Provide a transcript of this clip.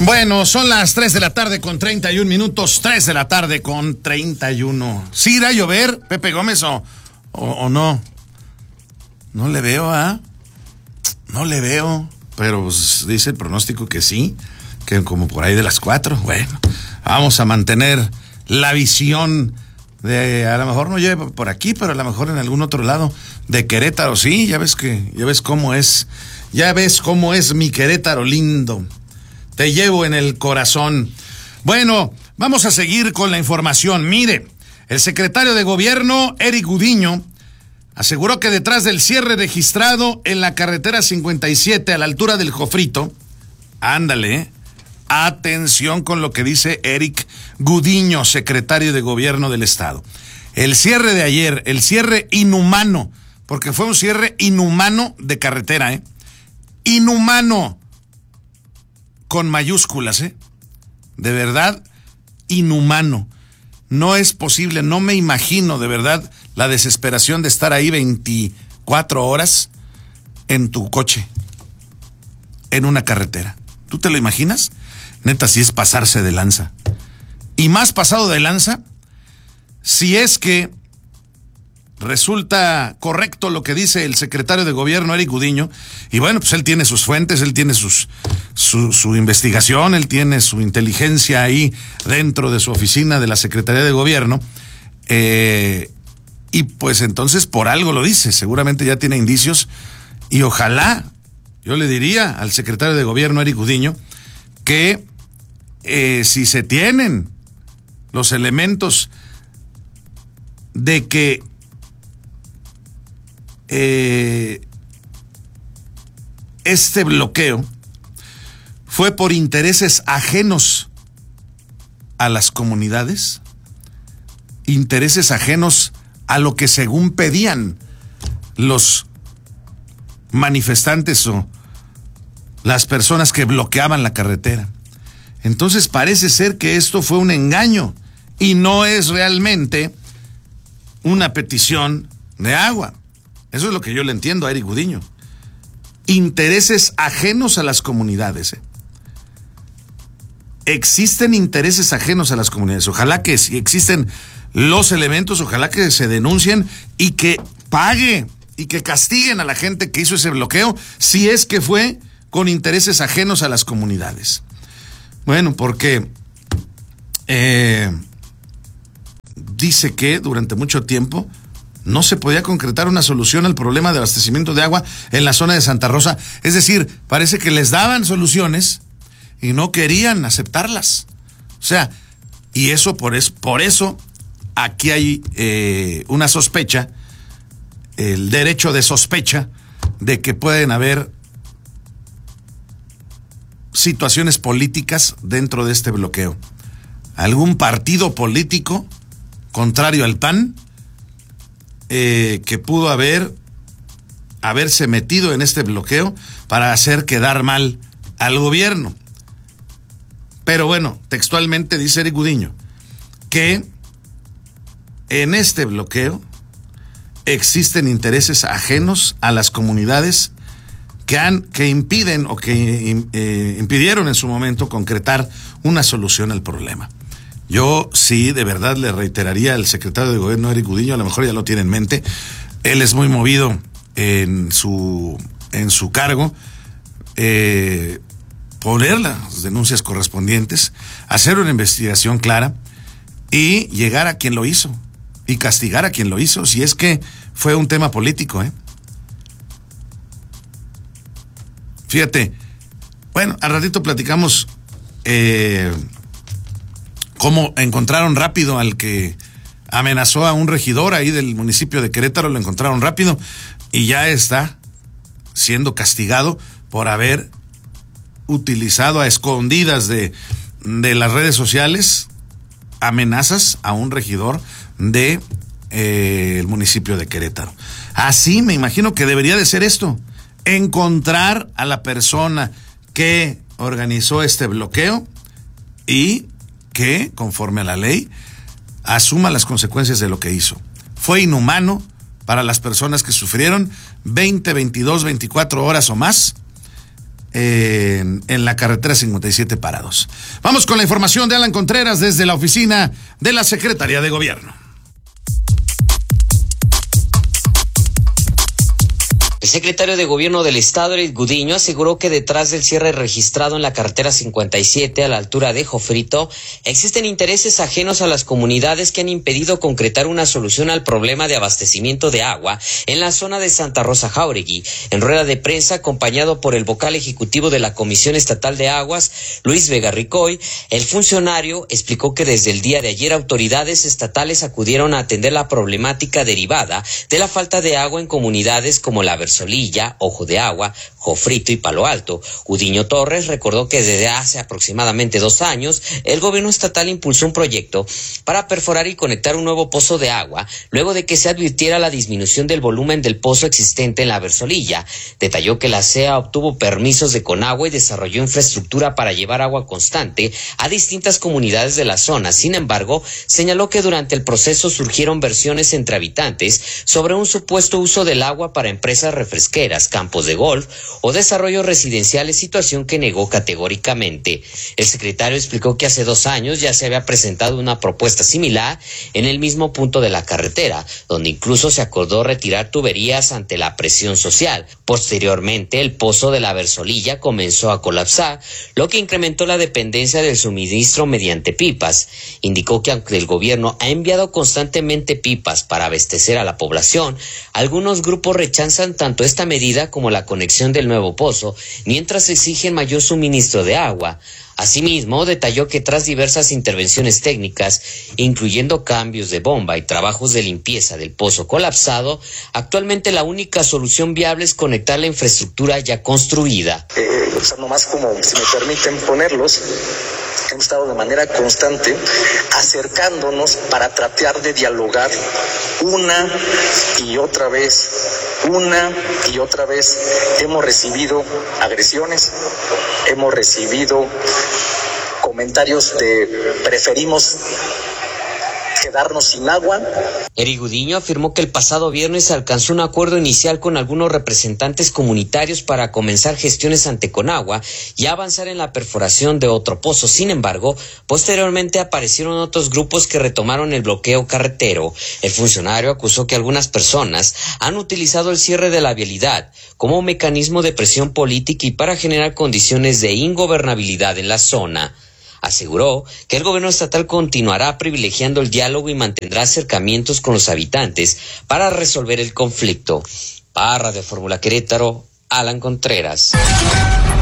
Bueno, son las 3 de la tarde con 31 minutos, 3 de la tarde con 31. ¿Sí irá a llover, Pepe Gómez, o no? No le veo, No le veo, pero pues, dice el pronóstico que sí, que como por ahí de las 4. Bueno, vamos a mantener la visión de, a lo mejor no llueve por aquí, pero a lo mejor en algún otro lado de Querétaro, sí, ya ves cómo es mi Querétaro lindo. Te llevo en el corazón. Bueno, vamos a seguir con la información. Mire, el secretario de Gobierno, Eric Gudiño, aseguró que detrás del cierre registrado en la carretera 57 a la altura del Jofrito, ándale, atención con lo que dice Eric Gudiño, secretario de Gobierno del Estado. El cierre de ayer, el cierre inhumano, porque fue un cierre inhumano de carretera, inhumano, con mayúsculas, de verdad, inhumano. No es posible, no me imagino de verdad la desesperación de estar ahí 24 horas en tu coche, en una carretera. ¿Tú te lo imaginas? Neta, sí es pasarse de lanza. Y más pasado de lanza, si es que resulta correcto lo que dice el secretario de Gobierno, Eric Gudiño, y bueno, pues él tiene sus fuentes, él tiene su investigación, él tiene su inteligencia ahí dentro de su oficina de la Secretaría de Gobierno, y pues entonces por algo lo dice, seguramente ya tiene indicios, y ojalá, yo le diría al secretario de Gobierno, Eric Gudiño, que si se tienen los elementos de que este bloqueo fue por intereses ajenos a las comunidades, intereses ajenos a lo que según pedían los manifestantes o las personas que bloqueaban la carretera. Entonces parece ser que esto fue un engaño y no es realmente una petición de agua. Eso es lo que yo le entiendo a Eric Gudiño. Intereses ajenos a las comunidades. Existen intereses ajenos a las comunidades. Ojalá que si existen los elementos, ojalá que se denuncien y que pague y que castiguen a la gente que hizo ese bloqueo, si es que fue con intereses ajenos a las comunidades. Bueno, porque dice que durante mucho tiempo no se podía concretar una solución al problema de abastecimiento de agua en la zona de Santa Rosa. Es decir, parece que les daban soluciones y no querían aceptarlas. O sea, y eso por eso aquí hay una sospecha, el derecho de sospecha de que pueden haber situaciones políticas dentro de este bloqueo. Algún partido político contrario al PAN que pudo haberse metido en este bloqueo para hacer quedar mal al gobierno. Pero bueno, textualmente dice Eric Gudiño que en este bloqueo existen intereses ajenos a las comunidades que impiden o que impidieron en su momento concretar una solución al problema. Yo sí, de verdad, le reiteraría al secretario de Gobierno, Eric Gudiño, a lo mejor ya lo tiene en mente, él es muy movido en su cargo, poner las denuncias correspondientes, hacer una investigación clara y llegar a quien lo hizo y castigar a quien lo hizo, si es que fue un tema político, Fíjate, bueno, al ratito platicamos cómo encontraron rápido al que amenazó a un regidor ahí del municipio de Querétaro, lo encontraron rápido y ya está siendo castigado por haber utilizado a escondidas de las redes sociales amenazas a un regidor de el municipio de Querétaro. Así me imagino que debería de ser esto, encontrar a la persona que organizó este bloqueo y que, conforme a la ley, asuma las consecuencias de lo que hizo. Fue inhumano para las personas que sufrieron 20, 22, 24 horas o más en la carretera 57 parados. Vamos con la información de Alan Contreras desde la oficina de la Secretaría de Gobierno. El secretario de Gobierno del Estado, Eric Gudiño, aseguró que detrás del cierre registrado en la carretera 57 a la altura de Jofrito, existen intereses ajenos a las comunidades que han impedido concretar una solución al problema de abastecimiento de agua en la zona de Santa Rosa Jáuregui. En rueda de prensa, acompañado por el vocal ejecutivo de la Comisión Estatal de Aguas, Luis Vega Ricoy, el funcionario explicó que desde el día de ayer autoridades estatales acudieron a atender la problemática derivada de la falta de agua en comunidades como la Solilla, Ojo de Agua, Jofrito y Palo Alto. Gudiño Torres recordó que desde hace aproximadamente 2 años el gobierno estatal impulsó un proyecto para perforar y conectar un nuevo pozo de agua luego de que se advirtiera la disminución del volumen del pozo existente en la Versolilla. Detalló que la CEA obtuvo permisos de Conagua y desarrolló infraestructura para llevar agua constante a distintas comunidades de la zona. Sin embargo, señaló que durante el proceso surgieron versiones entre habitantes sobre un supuesto uso del agua para empresas refresqueras, campos de golf o desarrollos residenciales, situación que negó categóricamente. El secretario explicó que hace 2 años ya se había presentado una propuesta similar en el mismo punto de la carretera, donde incluso se acordó retirar tuberías ante la presión social. Posteriormente, el pozo de la Versolilla comenzó a colapsar, lo que incrementó la dependencia del suministro mediante pipas. Indicó que aunque el gobierno ha enviado constantemente pipas para abastecer a la población, algunos grupos rechazan tanto esta medida como la conexión del nuevo pozo, mientras exigen mayor suministro de agua. Asimismo, detalló que tras diversas intervenciones técnicas, incluyendo cambios de bomba y trabajos de limpieza del pozo colapsado, actualmente la única solución viable es conectar la infraestructura ya construida. Nomás como, si me permiten ponerlos, hemos estado de manera constante acercándonos para tratar de dialogar una y otra vez. Hemos recibido agresiones, hemos recibido comentarios de preferimos quedarnos sin agua. Eric Gudiño afirmó que el pasado viernes se alcanzó un acuerdo inicial con algunos representantes comunitarios para comenzar gestiones ante Conagua y avanzar en la perforación de otro pozo. Sin embargo, posteriormente aparecieron otros grupos que retomaron el bloqueo carretero. El funcionario acusó que algunas personas han utilizado el cierre de la vialidad como un mecanismo de presión política y para generar condiciones de ingobernabilidad en la zona. Aseguró que el gobierno estatal continuará privilegiando el diálogo y mantendrá acercamientos con los habitantes para resolver el conflicto. Para Radio Fórmula Querétaro, Alan Contreras.